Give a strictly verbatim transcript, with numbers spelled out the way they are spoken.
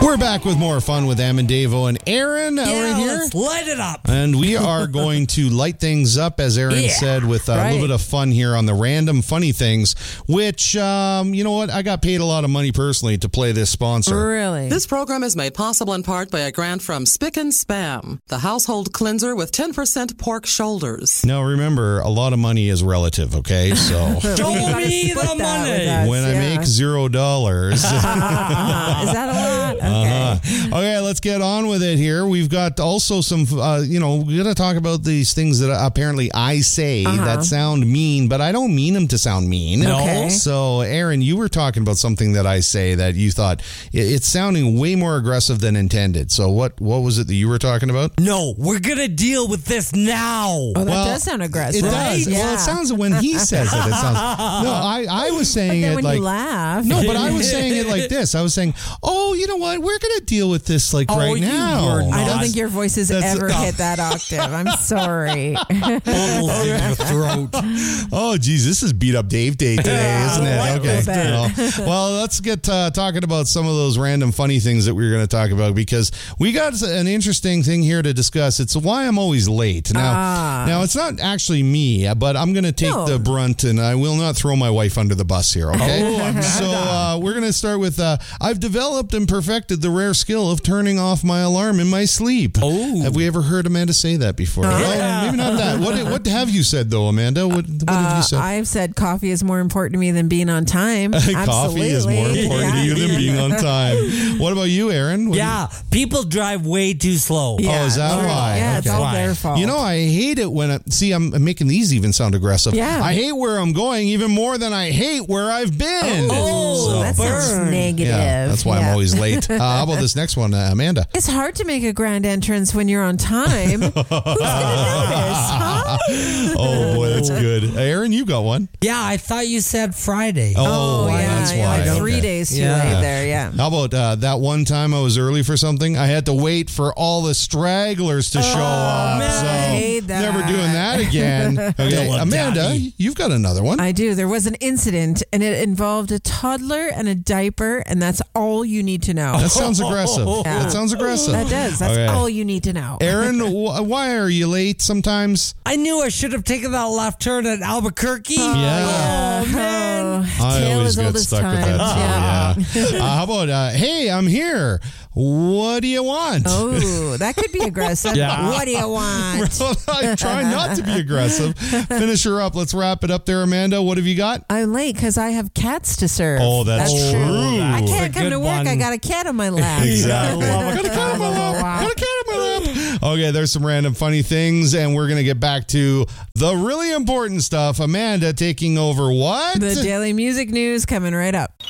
We're back with more fun with Em and Davo and Aaron Yeah, right here. let's light it up. And we are going to light things up, as Aaron Yeah, said, with a right. little bit of fun here on the random funny things, which, um, you know what? I got paid a lot of money personally to play this sponsor. Really? This program is made possible in part by a grant from Spick and Spam, the household cleanser with ten percent pork shoulders. Now, remember, a lot of money is relative, okay? So Show You gotta me split the that money. with us, when I yeah. make zero dollars. Uh-huh. Is that a lot? Okay. Uh-huh. Okay, let's get on with it here. We've got also some, uh, you know, we're going to talk about these things that apparently I say Uh-huh. that sound mean, but I don't mean them to sound mean. No. Okay. So, Aaron, you were talking about something that I say that you thought it- it's sounding way more aggressive than intended. So, what what was it that you were talking about? No, we're going to deal with this now. Oh, that Well, does sound aggressive. It does. Yeah. Well, it sounds when he says it. It sounds. No, I, I was saying Then it when like. you laugh. No, but I was saying it like this. I was saying, "Oh, you know what? We're going to deal with this like Oh, right you now." were I don't That's- think your voice has that's- ever no. hit that octave. I'm sorry. Bubbles in your throat. Oh, geez, this is beat up Dave Day today, isn't it? like Okay. that. Well, well, let's get uh, talking about some of those random funny things that we were going to talk about, because we got an interesting thing here to discuss. It's why I'm always late. Now, Ah. now it's not actually me, but I'm going to take No. the brunt, and I will not throw my wife under the bus here, okay? Oh, so uh, we're going to start with uh, I've developed and perfected the rare skill of turning off my alarm in my sleep. Oh. Have we ever heard Amanda say that before? Well, maybe not that. What, what have you said, though, Amanda? What, what have you Uh, said? I've said coffee is more important to me than being on time. Coffee is more Absolutely. important to Yeah. you than being on time. What about you, Aaron? What do Yeah, people drive way too slow. Yeah, Oh, is that sure. why? Yeah, it's Okay. all Why? their fault. You know, I hate it when I see I'm making these even sound aggressive. Yeah. I hate where I'm going even more than I hate where I've been. Oh, So- that sounds burn. negative. yeah, that's why I'm Yeah. always late. Uh, how about this next one, uh, Amanda? It's hard to make a grand entrance when you're on time. Who's going to notice, huh? Oh boy, that's good. Uh, Aaron, you got one. Yeah, I thought you said Friday. Oh, yeah, that's yeah, why. like three Okay. days too Yeah. late there, yeah. How about uh, that one time I was early for something? I had to wait for all the stragglers to show up. man, So I hate that. never doing that again. Okay, Dylan Amanda, Daddy. you've got another one. I do. There was an incident, and it involved a toddler and a diaper, and that's all you need to know. That sounds aggressive. Yeah. That sounds aggressive. That does. That's Okay. all you need to know. Aaron, wh- why are you late sometimes? I knew I should have taken that left turn at Albuquerque. Yeah. Oh, man. I Tale always as get old as stuck with time. that. Too. Yeah. uh, how about, uh, hey, I'm here. What do you want? Oh, that could be aggressive. Yeah. What do you want? I try not to be aggressive. Finish her up. Let's wrap it up there, Amanda. What have you got? I'm late because I have cats to serve. Oh, that's true. I That's can't a come good to work. one. I got a cat on my lap. Exactly. I love Got a it. cat on my lap. Got a cat on my lap. Okay, there's some random funny things, and we're going to get back to the really important stuff. Amanda taking over what? The daily music news coming right up.